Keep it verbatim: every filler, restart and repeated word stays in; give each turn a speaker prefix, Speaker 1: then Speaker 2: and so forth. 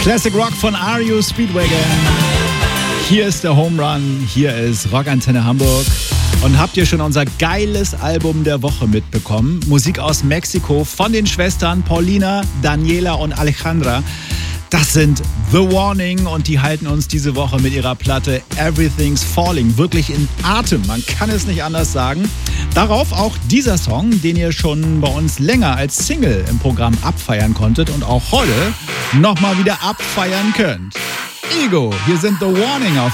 Speaker 1: Classic Rock von R U Speedwagon. Hier ist der Home Run, hier ist Rockantenne Hamburg. Und habt ihr schon unser geiles Album der Woche mitbekommen? Musik aus Mexiko von den Schwestern Paulina, Daniela und Alejandra. Das sind The Warning und die halten uns diese Woche mit ihrer Platte Everything's Falling wirklich in Atem. Man kann es nicht anders sagen. Darauf auch dieser Song, den ihr schon bei uns länger als Single im Programm abfeiern konntet und auch heute nochmal wieder abfeiern könnt. Ego, hier sind The Warning auf